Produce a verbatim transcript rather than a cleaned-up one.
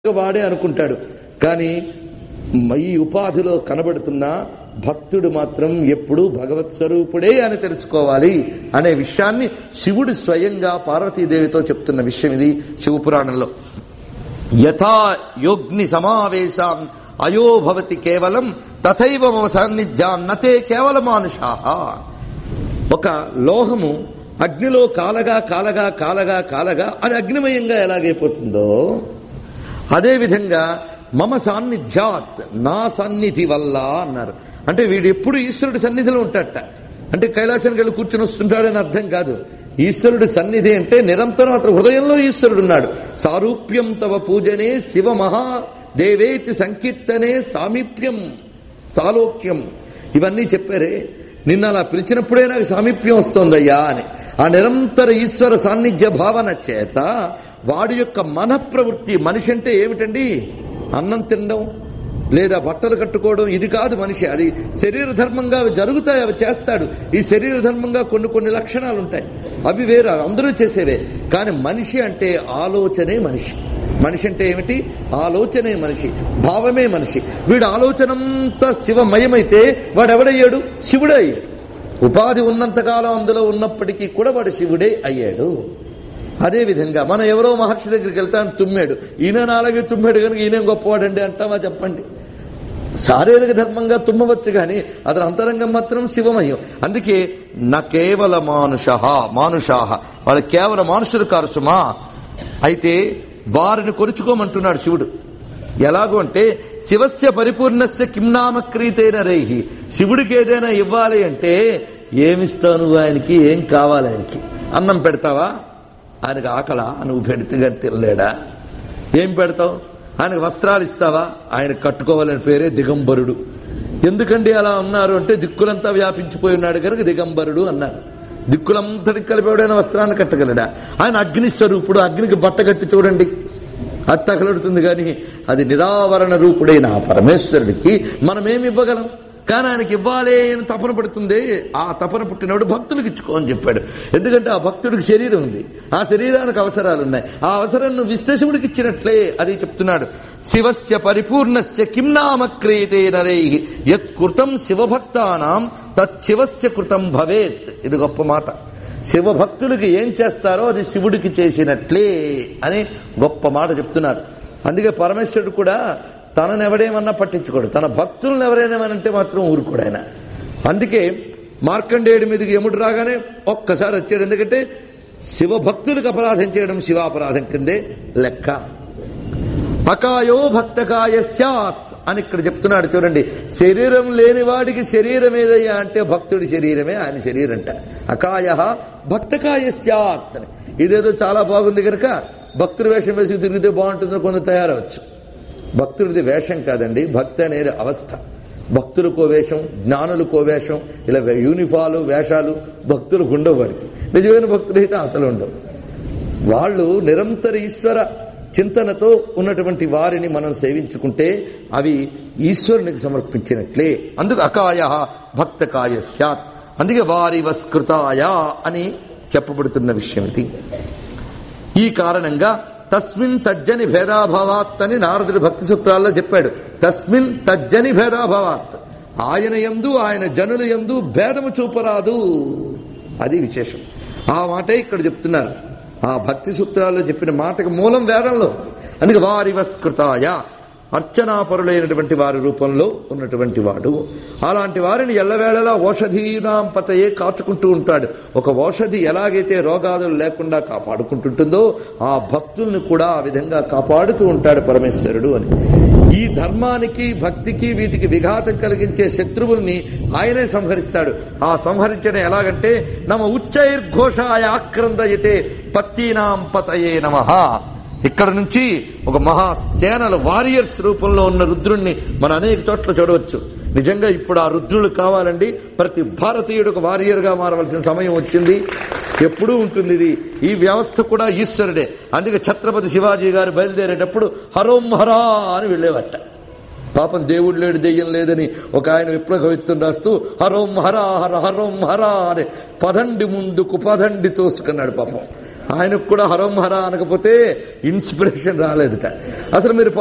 వాడే అనుకుంటాడు. కానీ ఈ ఉపాధిలో కనబడుతున్న భక్తుడు మాత్రం ఎప్పుడూ భగవత్ స్వరూపుడే అని తెలుసుకోవాలి అనే విషయాన్ని శివుడు స్వయంగా పార్వతీదేవితో చెప్తున్న విషయం ఇది శివపురాణంలో. యథా యోగ్ని సమావేశాం అయో భవతి కేవలం తథైవ మమ సాన్నిధ్యాన్ నతే కేవల మానుషాః. ఒక లోహము అగ్నిలో కాలగా కాలగా కాలగా కాలగా అది అగ్నిమయంగా ఎలాగైపోతుందో అదేవిధంగా మమ సాన్నిధ్యాత్ నా సన్నిధి వల్ల అన్నారు. అంటే వీడు ఎప్పుడు ఈశ్వరుడి సన్నిధిలో ఉంటాడట. అంటే కైలాసానికి వెళ్ళి కూర్చుని వస్తుంటాడని అర్థం కాదు. ఈశ్వరుడి సన్నిధి అంటే నిరంతరం అతను హృదయంలో ఈశ్వరుడు ఉన్నాడు. సారూప్యం తవ పూజనే శివ మహా దేవేతి సంకీర్తనే సామీప్యం సాలోక్యం ఇవన్నీ చెప్పారే. నిన్న అలా పిలిచినప్పుడే నాకు సామీప్యం వస్తోందయ్యా అని. ఆ నిరంతర ఈశ్వర సాన్నిధ్య భావన చేత వాడి యొక్క మన ప్రవృత్తి. మనిషి అంటే ఏమిటండి? అన్నం తినడం లేదా బట్టలు కట్టుకోవడం ఇది కాదు మనిషి. అది శరీర ధర్మంగా అవి జరుగుతాయి, అవి చేస్తాడు. ఈ శరీర ధర్మంగా కొన్ని కొన్ని లక్షణాలు ఉంటాయి, అవి వేరు, అందరూ చేసేవే. కానీ మనిషి అంటే ఆలోచనే మనిషి. మనిషి అంటే ఏమిటి? ఆలోచనే మనిషి, భావమే మనిషి. వీడు ఆలోచనంతా శివమయమైతే వాడు ఎవడయ్యాడు? శివుడే అయ్యాడు. ఉపాధి ఉన్నంతకాలం అందులో ఉన్నప్పటికీ కూడా వాడు శివుడే అయ్యాడు. అదేవిధంగా మనం ఎవరో మహర్షి దగ్గరికి వెళ్తాను, తుమ్మాడు, ఈయన నాలుగే తుమ్మాడు కనుక ఈయన గొప్పవాడండి అంటామా? చెప్పండి. శారీరక ధర్మంగా తుమ్మవచ్చు కానీ అతని అంతరంగం మాత్రం శివమయం. అందుకే నా కేవల మానుష మానుషాహ వాళ్ళు కేవలం మానుషులు కారు సుమా. అయితే వారిని కొలుచుకోమంటున్నాడు శివుడు. ఎలాగో అంటే శివస్య పరిపూర్ణస్య కింనామక్రీతేన రేహి. శివుడికి ఏదైనా ఇవ్వాలి అంటే ఏమిస్తావు నువ్వు? ఆయనకి ఏం కావాలి? ఆయనకి అన్నం పెడతావా? ఆయనకు ఆకలా? నువ్వు పెడితే కానీ తినలేడా? ఏం పెడతావు? ఆయనకు వస్త్రాలు ఇస్తావా? ఆయన కట్టుకోవాలని పేరే దిగంబరుడు. ఎందుకండి అలా ఉన్నారు అంటే దిక్కులంతా వ్యాపించిపోయి ఉన్నాడు కనుక దిగంబరుడు అన్నారు. దిక్కులంతటికి కలిపేవాడైన వస్త్రాన్ని కట్టగలడా? ఆయన అగ్ని స్వరూపుడు. అగ్నికి బట్ట కట్టి చూడండి, అది తగలడుతుంది. కానీ అది నిరావరణ రూపుడైన ఆ పరమేశ్వరుడికి మనమేమి ఇవ్వగలం? కానీ ఆయనకి ఇవ్వాలి అని తపన పడుతుంది. ఆ తపన పుట్టినవాడు భక్తులకు ఇచ్చుకో అని చెప్పాడు. ఎందుకంటే ఆ భక్తుడికి శరీరం ఉంది, ఆ శరీరానికి అవసరాలు ఉన్నాయి. ఆ అవసరం నువ్వు ఇస్తే శివుడికి ఇచ్చినట్లే. అది చెప్తున్నాడు. శివస్య పరిపూర్ణస్య కిం నామ క్రియతే నరైః యత్ కృతం శివభక్తానాం తచ్చివస్య కృతం భవేత్. ఇది గొప్ప మాట. శివభక్తులకి ఏం చేస్తారో అది శివుడికి చేసినట్లే అని గొప్ప మాట చెప్తున్నారు. అందుకే పరమేశ్వరుడు కూడా తనను ఎవడేమన్నా పట్టించుకోడు, తన భక్తులను ఎవరైనామనంటే మాత్రం ఊరుకోడు ఆయన. అందుకే మార్కండేయుడి మీదకి యముడు రాగానే ఒక్కసారి వచ్చాడు. ఎందుకంటే శివభక్తులకు అపరాధం చేయడం శివాపరాధం కిందే లెక్క. అకాయో భక్తకాయ స్యాత్ అని ఇక్కడ చెప్తున్నాడు చూడండి. శరీరం లేని వాడికి శరీరం ఏదయ్యా అంటే భక్తుడి శరీరమే ఆయన శరీరంట. అకాయ భక్తకాయ స్యాత్ అని. ఇదేదో చాలా బాగుంది కనుక భక్తుడి వేషం వేసి తిరిగితే బాగుంటుందో కొంత తయారవచ్చు. భక్తుడిది వేషం కాదండి, భక్తి అనేది అవస్థ. భక్తులకో వేషం, జ్ఞానులకో వేషం, ఇలా యూనిఫాలు వేషాలు భక్తులకు ఉండవు. వాడికి నిజమైన భక్తులు అయితే అసలు ఉండవు. వాళ్ళు నిరంతర ఈశ్వర చింతనతో ఉన్నటువంటి వారిని మనం సేవించుకుంటే అవి ఈశ్వరునికి సమర్పించినట్లే. అందుకు అకాయ భక్తకాయ స్యాత్. అందుకే వారి వస్కృతాయ అని చెప్పబడుతున్న విషయం ఇది. ఈ కారణంగా తస్మిన్ తజ్జని భేదాభావాత్ అని నారదుడు భక్తి సూత్రాల్లో చెప్పాడు. తస్మిన్ తజ్జని భేదాభావాత్, ఆయన యందు ఆయన జనుల యందు భేదము చూపరాదు. అది విశేషం. ఆ మాటే ఇక్కడ చెప్తున్నారు. ఆ భక్తి సూత్రాల్లో చెప్పిన మాటకు మూలం వేదంలో. అందుకే వారి వస్కృతాయ అర్చనాపరులైనటువంటి వారి రూపంలో ఉన్నటువంటి వాడు. అలాంటి వారిని ఎల్లవేళలా ఓషధీనాం పతయే కాచుకుంటూ ఉంటాడు. ఒక ఓషధి ఎలాగైతే రోగాదులు లేకుండా కాపాడుకుంటుంటుందో ఆ భక్తుల్ని కూడా ఆ విధంగా కాపాడుతూ ఉంటాడు పరమేశ్వరుడు అని. ఈ ధర్మానికి భక్తికి వీటికి విఘాతం కలిగించే శత్రువుల్ని ఆయనే సంహరిస్తాడు. ఆ సంహరించడం ఎలాగంటే నమ ఉచ్చైర్ఘోషాయ ఆక్రందయతే పత్తీనాం పతయే నమః. ఇక్కడ నుంచి ఒక మహాసేనల వారియర్స్ రూపంలో ఉన్న రుద్రుణ్ణి మనం అనేక చోట్ల చూడవచ్చు. నిజంగా ఇప్పుడు ఆ రుద్రులు కావాలండి. ప్రతి భారతీయుడు ఒక వారియర్గా మారవలసిన సమయం వచ్చింది. ఎప్పుడూ ఉంటుంది ఇది. ఈ వ్యవస్థ కూడా ఈశ్వరుడే. అందుకే ఛత్రపతి శివాజీ గారు బయలుదేరేటప్పుడు హరోం హరా అని వెళ్ళేవట. పాపం దేవుడు లేడు దెయ్యం లేదని ఒక ఆయన విప్లవ కవిత్వం రాస్తూ హరోం హరా హర హరోం హరా అని పదండి ముందుకు పదండి తోసుకున్నాడు. పాపం ఆయనకు కూడా హరం హర అనకపోతే ఇన్స్పిరేషన్ రాలేదుట. అసలు మీరు